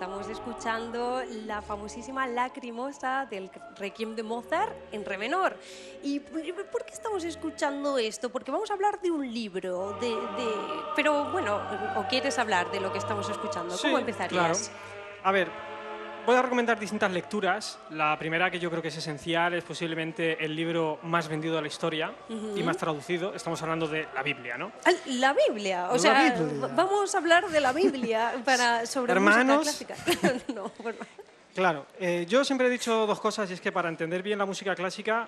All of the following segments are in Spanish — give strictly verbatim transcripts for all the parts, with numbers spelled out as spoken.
estamos escuchando la famosísima Lacrimosa del Requiem de Mozart en re menor. ¿Y por qué estamos escuchando esto? Porque vamos a hablar de un libro, de, de... pero bueno, ¿o quieres hablar de lo que estamos escuchando? Sí, ¿Cómo empezarías? Claro. A ver, voy a recomendar distintas lecturas. La primera, que yo creo que es esencial, es posiblemente el libro más vendido de la historia uh-huh. y más traducido. Estamos hablando de la Biblia, ¿no? La Biblia, o la sea, Biblia. Vamos a hablar de la Biblia para, sobre Hermanos, música clásica. No, bueno. Claro, eh, yo siempre he dicho dos cosas, y es que para entender bien la música clásica,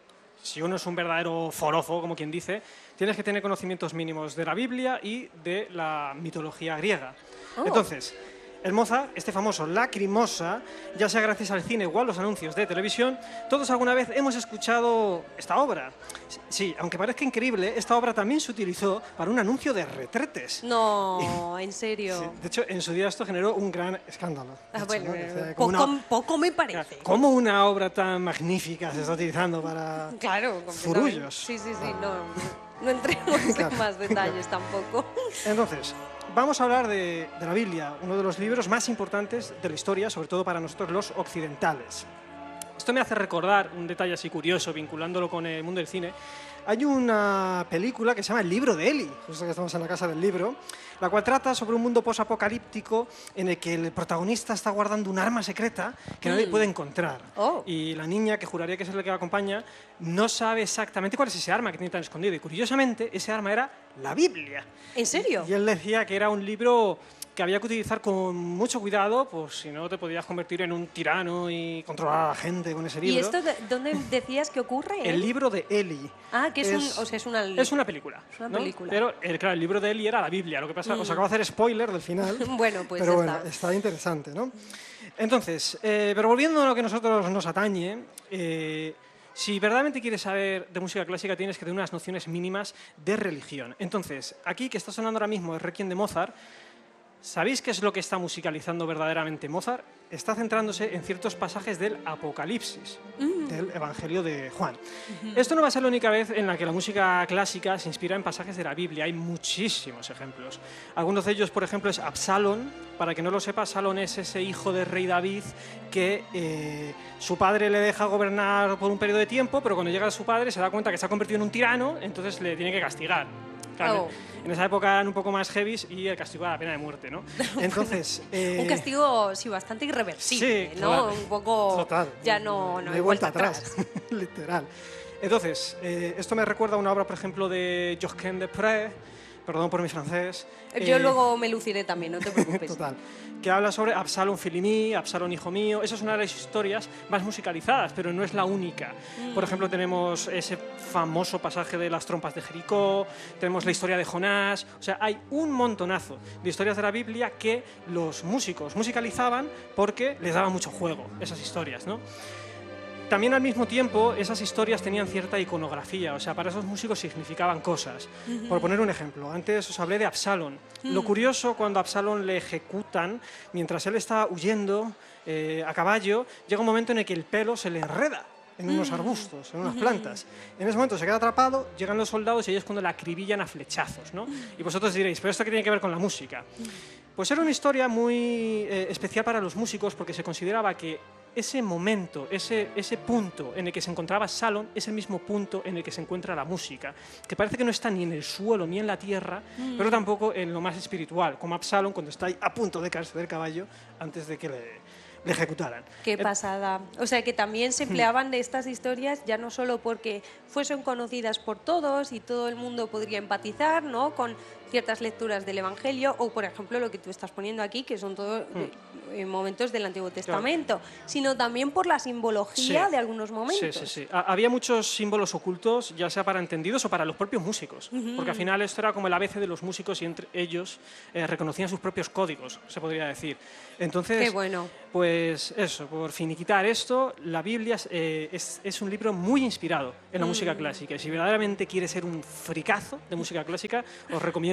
si uno es un verdadero forofo, como quien dice, tienes que tener conocimientos mínimos de la Biblia y de la mitología griega. Oh. Entonces, el Mozart, este famoso Lacrimosa, ya sea gracias al cine o a los anuncios de televisión, todos alguna vez hemos escuchado esta obra. Sí, aunque parezca increíble, esta obra también se utilizó para un anuncio de retretes. No, ¿en serio? Sí, de hecho, en su día esto generó un gran escándalo. Ah, hecho, bueno, ¿no? O sea, poco, una... poco me parece. ¿Cómo una obra tan magnífica se está utilizando para claro, furullos? Sí, sí, sí, no, no entremos claro. en más detalles tampoco. Entonces, vamos a hablar de, de la Biblia, uno de los libros más importantes de la historia, sobre todo para nosotros los occidentales. Esto me hace recordar un detalle así curioso, vinculándolo con el mundo del cine. Hay una película que se llama El libro de Eli, justo que estamos en la casa del libro, la cual trata sobre un mundo posapocalíptico en el que el protagonista está guardando un arma secreta que mm. nadie puede encontrar. Oh. Y la niña, que juraría que es el que la acompaña, no sabe exactamente cuál es ese arma que tiene tan escondido. Y curiosamente, ese arma era la Biblia. ¿En serio? Y, y él decía que era un libro que había que utilizar con mucho cuidado, pues si no te podías convertir en un tirano y controlar a la gente con ese libro. ¿Y esto de, dónde decías que ocurre? El libro de Eli. Ah, que es, es, un, o sea, es una... Es una película. Es una ¿no? película. Pero, el, claro, el libro de Eli era la Biblia. Lo que pasa, mm. os acabo de hacer spoiler del final. Bueno, pues Pero ya bueno, está. está interesante, ¿no? Entonces, eh, pero volviendo a lo que a nosotros nos atañe... Eh, Si verdaderamente quieres saber de música clásica, tienes que tener unas nociones mínimas de religión. Entonces, aquí que está sonando ahora mismo el Requiem de Mozart, ¿sabéis qué es lo que está musicalizando verdaderamente Mozart? Está centrándose en ciertos pasajes del Apocalipsis, mm. del Evangelio de Juan. Mm-hmm. Esto no va a ser la única vez en la que la música clásica se inspira en pasajes de la Biblia. Hay muchísimos ejemplos. Algunos de ellos, por ejemplo, es Absalón. Para que no lo sepa, Absalón es ese hijo del rey David que eh, su padre le deja gobernar por un periodo de tiempo, pero cuando llega su padre se da cuenta que se ha convertido en un tirano, entonces le tiene que castigar. Claro, oh. En esa época eran un poco más heavies y el castigo era la pena de muerte, ¿no? Entonces, eh... un castigo sí bastante irreversible, sí, ¿no? Claro. Un poco Total. Ya no, no hay vuelta atrás, literal. Entonces, eh, esto me recuerda a una obra, por ejemplo, de Josquin des Prez, perdón por mi francés. Yo eh... luego me luciré también, no te preocupes. Total. Que habla sobre Absalón Filimí, Absalón hijo mío. Esa es una de las historias más musicalizadas, pero no es la única. Mm. Por ejemplo, tenemos ese famoso pasaje de las trompas de Jericó, tenemos la historia de Jonás. O sea, hay un montonazo de historias de la Biblia que los músicos musicalizaban porque les daba mucho juego esas historias, ¿no? También al mismo tiempo esas historias tenían cierta iconografía, o sea, para esos músicos significaban cosas. Uh-huh. Por poner un ejemplo, antes os hablé de Absalón. Uh-huh. Lo curioso, cuando a Absalón le ejecutan, mientras él está huyendo eh, a caballo, llega un momento en el que el pelo se le enreda en unos uh-huh. arbustos, en unas uh-huh. plantas. En ese momento se queda atrapado, llegan los soldados y ellos cuando la acribillan a flechazos, ¿no? Uh-huh. Y vosotros diréis, ¿pero esto qué tiene que ver con la música? Uh-huh. Pues era una historia muy eh, especial para los músicos porque se consideraba que ese momento, ese, ese punto en el que se encontraba Absalón es el mismo punto en el que se encuentra la música, que parece que no está ni en el suelo ni en la tierra, mm. pero tampoco en lo más espiritual, como Absalón cuando está ahí a punto de caerse del caballo antes de que le, le ejecutaran. Qué pasada. O sea, que también se empleaban de estas historias ya no solo porque fuesen conocidas por todos y todo el mundo podría empatizar, ¿no?, con ciertas lecturas del Evangelio o, por ejemplo, lo que tú estás poniendo aquí, que son todos mm. momentos del Antiguo Testamento, claro. sino también por la simbología sí. de algunos momentos. Sí, sí, sí. Había muchos símbolos ocultos, ya sea para entendidos o para los propios músicos, uh-huh. porque al final esto era como el A B C de los músicos y entre ellos eh, reconocían sus propios códigos, se podría decir. Entonces, Qué bueno. Pues eso, por finiquitar esto, la Biblia eh, es, es un libro muy inspirado en la mm. música clásica. Y si verdaderamente quieres ser un fricazo de música clásica, os recomiendo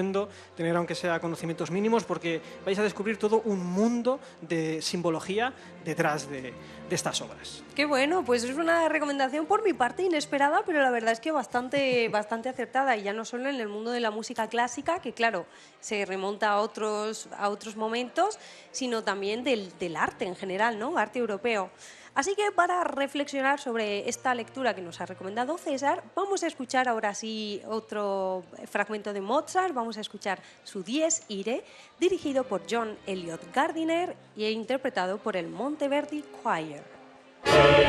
recomiendo tener aunque sea conocimientos mínimos porque vais a descubrir todo un mundo de simbología detrás de, de estas obras. Qué bueno, pues es una recomendación por mi parte inesperada, pero la verdad es que bastante, bastante acertada, y ya no solo en el mundo de la música clásica, que claro, se remonta a otros, a otros momentos, sino también del, del arte en general, ¿no? Arte europeo. Así que para reflexionar sobre esta lectura que nos ha recomendado César, vamos a escuchar ahora sí otro fragmento de Mozart, vamos a escuchar su Dies Irae, dirigido por John Eliot Gardiner e interpretado por el Monteverdi Choir.